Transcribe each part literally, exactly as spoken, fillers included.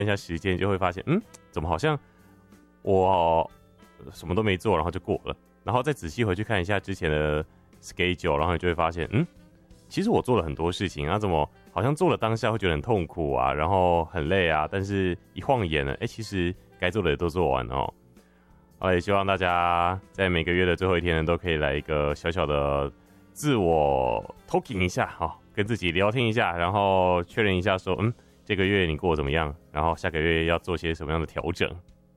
一下时间就会发现，嗯，怎么好像我什么都没做，然后就过了。然后再仔细回去看一下之前的 schedule， 然后你就会发现，嗯，其实我做了很多事情啊，怎么好像做了当下会觉得很痛苦啊，然后很累啊，但是一晃眼了，哎，其实该做的也都做完了哦。好，也希望大家在每个月的最后一天呢，都可以来一个小小的自我 talking 一下，哈，跟自己聊天一下，然后确认一下说，嗯，这个月你过得怎么样？然后下个月要做些什么样的调整？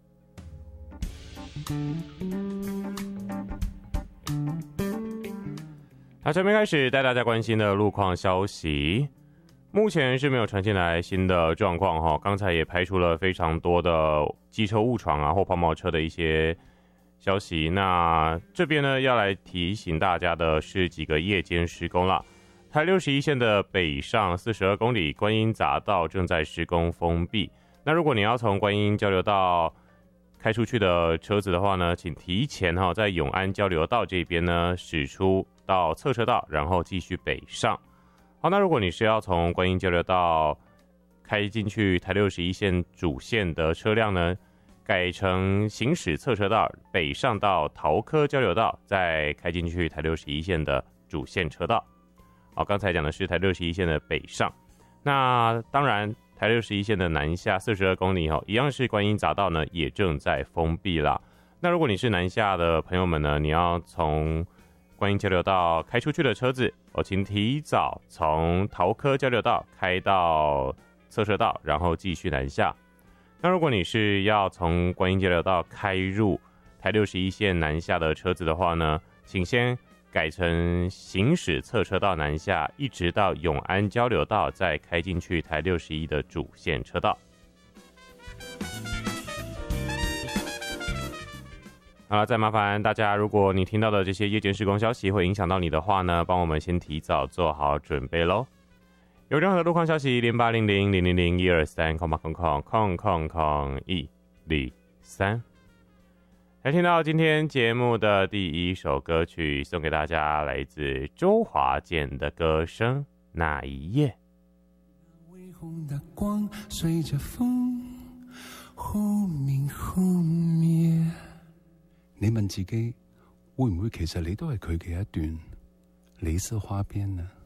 好，这边开始带大家关心的路况消息。目前是没有传进来新的状况哈，刚才也排除了非常多的机车误闯啊或抛锚车的一些消息。那这边呢要来提醒大家的是几个夜间施工啦。台六十一线的北上四十二公里观音匝道正在施工封闭。那如果你要从观音交流道开出去的车子的话呢，请提前哈在永安交流道这边呢驶出到侧车道，然后继续北上。好，那如果你是要从观音交流道开进去台六十一线主线的车辆呢，改成行驶侧车道北上到桃科交流道，再开进去台六十一线的主线车道。好，刚才讲的是台六十一线的北上，那当然台六十一线的南下四十二公里一样是观音匝道呢也正在封闭啦。那如果你是南下的朋友们呢，你要从观音交流道开出去的车子，哦，请提早从桃科交流道开到侧车道，然后继续南下。那如果你是要从观音交流道开入台六十一线南下的车子的话呢，请先改成行驶侧车道南下，一直到永安交流道，再开进去台六十一的主线车道。好了，再麻烦大家，如果你听到的这些夜间施工消息会影响到你的话呢，帮我们先提早做好准备咯。有任何路况消息，零八零零零零零一二三空八空空空空空一零三。来听到今天节目的第一首歌曲，送给大家，来自周华健的歌声《那一夜》。 微红的光随着风忽明忽灭。你問自己會唔會其實你都係佢嘅一段李色花邊呢？